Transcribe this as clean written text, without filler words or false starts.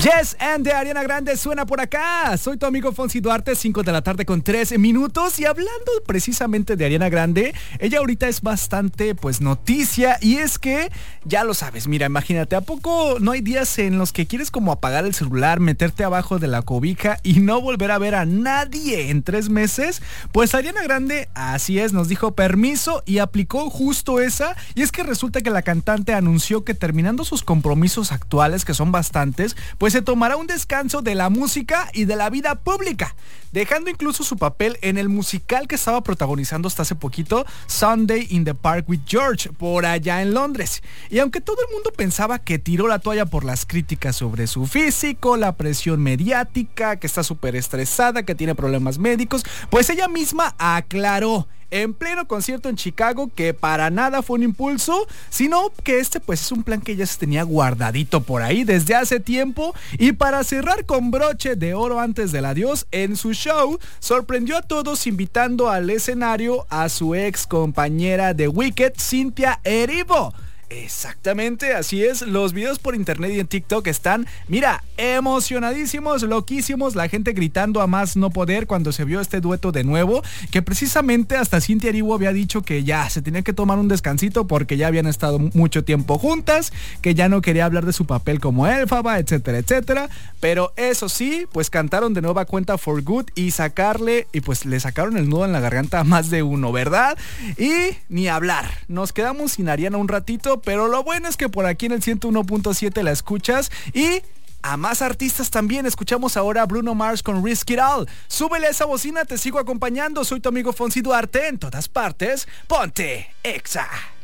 Yes and de Ariana Grande suena por acá. Soy tu amigo Fonsi Duarte, 5 de la tarde con 3 minutos. Y hablando precisamente de Ariana Grande, ella ahorita es bastante pues noticia. Y es que, ya lo sabes, mira, imagínate, ¿a poco no hay días en los que quieres como apagar el celular, meterte abajo de la cobija y no volver a ver a nadie en 3 meses? Pues Ariana Grande, así es, nos dijo permiso y aplicó justo esa. Y es que resulta que la cantante anunció que terminando sus compromisos actuales, que son bastantes, pues se tomará un descanso de la música y de la vida pública, dejando incluso su papel en el musical que estaba protagonizando hasta hace poquito, Sunday in the Park with George, por allá en Londres. Y aunque todo el mundo pensaba que tiró la toalla por las críticas sobre su físico, la presión mediática, que está súper estresada, que tiene problemas médicos, pues ella misma aclaró en pleno concierto en Chicago que para nada fue un impulso, sino que pues es un plan que ya se tenía guardadito por ahí desde hace tiempo. Y para cerrar con broche de oro antes del adiós, en su show sorprendió a todos invitando al escenario a su ex compañera de Wicked, Cynthia Erivo. Exactamente, así es. Los videos por internet y en TikTok están, mira, emocionadísimos, loquísimos, la gente gritando a más no poder cuando se vio este dueto de nuevo, que precisamente hasta Cynthia Erivo había dicho que ya se tenía que tomar un descansito porque ya habían estado mucho tiempo juntas, que ya no quería hablar de su papel como Elphaba, etcétera, etcétera. Pero eso sí, pues cantaron de nueva cuenta For Good y pues le sacaron el nudo en la garganta a más de uno, ¿verdad? Y ni hablar, nos quedamos sin Ariana un ratito, pero lo bueno es que por aquí en el 101.7 la escuchas y a más artistas también. Escuchamos ahora a Bruno Mars con Risk It All. Súbele a esa bocina, te sigo acompañando. Soy tu amigo Fonsi Duarte, en todas partes. Ponte Exa.